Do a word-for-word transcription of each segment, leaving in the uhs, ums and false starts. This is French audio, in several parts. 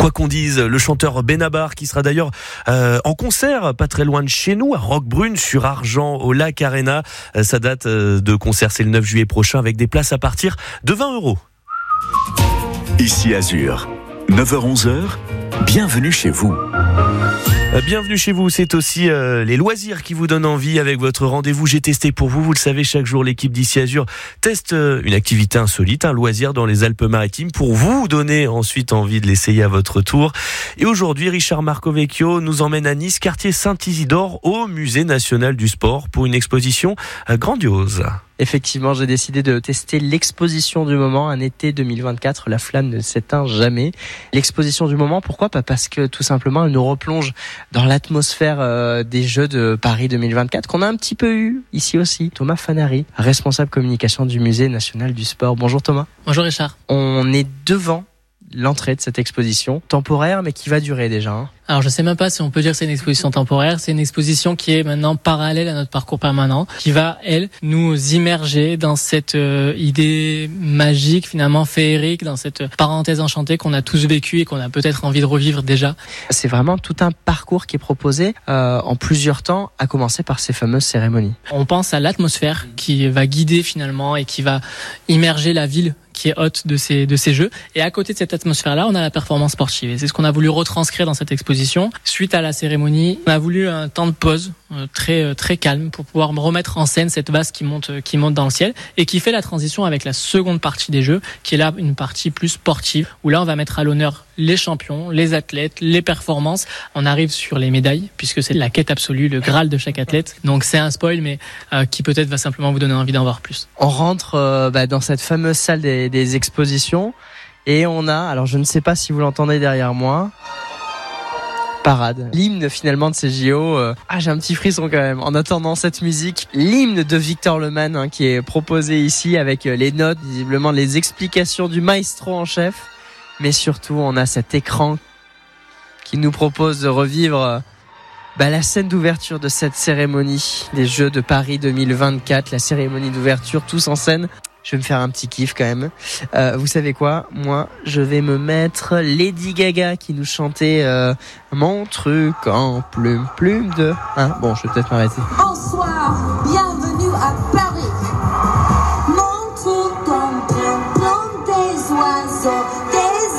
Quoi qu'on dise, le chanteur Benabar qui sera d'ailleurs euh, en concert pas très loin de chez nous à Roquebrune sur Argent au Lac Arena. Euh, sa date euh, de concert c'est le neuf juillet prochain avec des places à partir de vingt euros. Ici Azur, neuf heures onze, bienvenue chez vous. Bienvenue chez vous, c'est aussi euh, les loisirs qui vous donnent envie avec votre rendez-vous J'ai testé pour vous. Vous le savez, chaque jour l'équipe d'Ici Azur teste euh, une activité insolite, un loisir dans les Alpes-Maritimes pour vous donner ensuite envie de l'essayer à votre tour. Et aujourd'hui, Richard Marcovecchio nous emmène à Nice, quartier Saint-Isidore, au Musée National du Sport pour une exposition euh, grandiose. Effectivement, j'ai décidé de tester l'exposition du moment, un été deux mille vingt-quatre, la flamme ne s'éteint jamais. L'exposition du moment, pourquoi ? Pas parce que tout simplement elle nous replonge dans l'atmosphère euh, des Jeux de Paris deux mille vingt-quatre qu'on a un petit peu eu ici aussi. Thomas Fanary, responsable communication du Musée National du Sport. Bonjour Thomas. Bonjour Richard. On est devant l'entrée de cette exposition temporaire mais qui va durer déjà. Hein. Alors je sais même pas si on peut dire que c'est une exposition temporaire, c'est une exposition qui est maintenant parallèle à notre parcours permanent, qui va, elle, nous immerger dans cette euh, idée magique, finalement féerique, dans cette parenthèse enchantée qu'on a tous vécue et qu'on a peut-être envie de revivre déjà. C'est vraiment tout un parcours qui est proposé euh, en plusieurs temps, à commencer par ces fameuses cérémonies. On pense à l'atmosphère qui va guider finalement et qui va immerger la ville qui est hôte de ces, de ces jeux. Et à côté de cette atmosphère-là, on a la performance sportive. Et c'est ce qu'on a voulu retranscrire dans cette exposition. Suite à la cérémonie, on a voulu un temps de pause euh, très, euh, très calme pour pouvoir remettre en scène cette vase qui monte, euh, qui monte dans le ciel et qui fait la transition avec la seconde partie des jeux, qui est là une partie plus sportive, où là, on va mettre à l'honneur les champions, les athlètes, les performances. On arrive sur les médailles, puisque c'est la quête absolue, le Graal de chaque athlète. Donc c'est un spoil, mais euh, qui peut-être va simplement vous donner envie d'en voir plus. On rentre euh, bah, dans cette fameuse salle des, des expositions et on a, alors je ne sais pas si vous l'entendez derrière moi, Parade, l'hymne finalement de ces J O. Euh, ah, j'ai un petit frisson quand même en attendant cette musique. L'hymne de Victor Lemann hein, qui est proposé ici avec les notes, visiblement les explications du maestro en chef. Mais surtout, on a cet écran qui nous propose de revivre bah, la scène d'ouverture de cette cérémonie des Jeux de Paris deux mille vingt-quatre, la cérémonie d'ouverture, tous en scène. Je vais me faire un petit kiff quand même. Euh, vous savez quoi ? Moi, je vais me mettre Lady Gaga qui nous chantait euh, Mon truc en plume, plume de... Hein bon, je vais peut-être m'arrêter. Bonsoir, bienvenue à Paris. Mon truc en plume, plume des oiseaux, des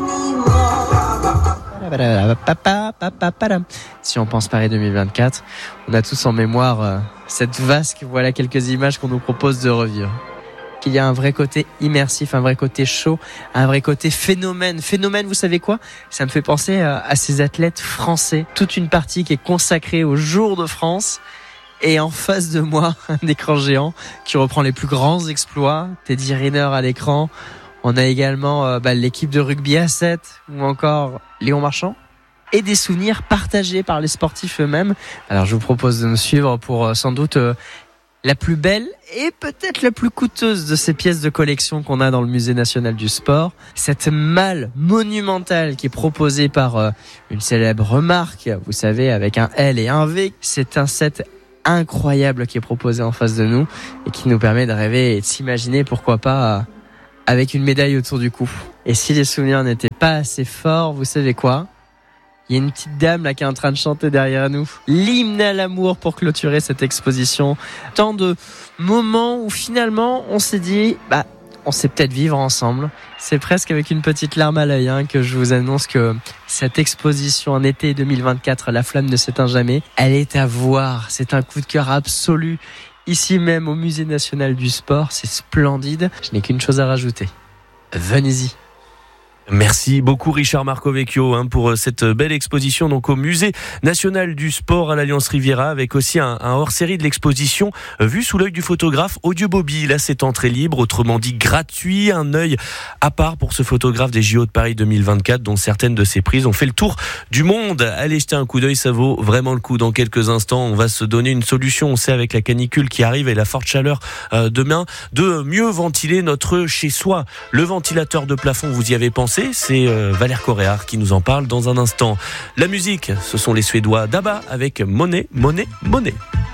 animaux. Si on pense Paris deux mille vingt-quatre, on a tous en mémoire euh, cette vasque. Voilà quelques images qu'on nous propose de revivre. Il y a un vrai côté immersif, un vrai côté chaud, un vrai côté phénomène. Phénomène, vous savez quoi ? Ça me fait penser à, à ces athlètes français. Toute une partie qui est consacrée au Jour de France. Et en face de moi, un écran géant qui reprend les plus grands exploits. Teddy Riner à l'écran. On a également euh, bah, l'équipe de rugby à sept ou encore Léon Marchand. Et des souvenirs partagés par les sportifs eux-mêmes. Alors je vous propose de nous suivre pour euh, sans doute... Euh, la plus belle et peut-être la plus coûteuse de ces pièces de collection qu'on a dans le Musée National du Sport. Cette malle monumentale qui est proposée par euh, une célèbre marque, vous savez, avec un L et un V. C'est un set incroyable qui est proposé en face de nous et qui nous permet de rêver et de s'imaginer, pourquoi pas, euh, avec une médaille autour du cou. Et si les souvenirs n'étaient pas assez forts, vous savez quoi ? Il y a une petite dame là qui est en train de chanter derrière nous. L'hymne à l'amour pour clôturer cette exposition. Tant de moments où finalement on s'est dit, bah, on sait peut-être vivre ensemble. C'est presque avec une petite larme à l'œil hein, que je vous annonce que cette exposition en été deux mille vingt-quatre, la flamme ne s'éteint jamais, elle est à voir. C'est un coup de cœur absolu. Ici même au Musée National du Sport, c'est splendide. Je n'ai qu'une chose à rajouter. Venez-y. Merci beaucoup Richard Marcovecchio hein, pour cette belle exposition donc au Musée National du Sport à l'Alliance Riviera avec aussi un, un hors-série de l'exposition euh, vue sous l'œil du photographe Audio Bobby. Là c'est entrée libre, autrement dit gratuit, un œil à part pour ce photographe des J O de Paris deux mille vingt-quatre dont certaines de ses prises ont fait le tour du monde. Allez jeter un coup d'œil, ça vaut vraiment le coup. Dans quelques instants on va se donner une solution, on sait avec la canicule qui arrive et la forte chaleur euh, demain, de mieux ventiler notre chez-soi. Le ventilateur de plafond, vous y avez pensé? C'est euh, Valère Coréard qui nous en parle dans un instant. La musique, ce sont les Suédois d'Abba avec Money, Money, Money.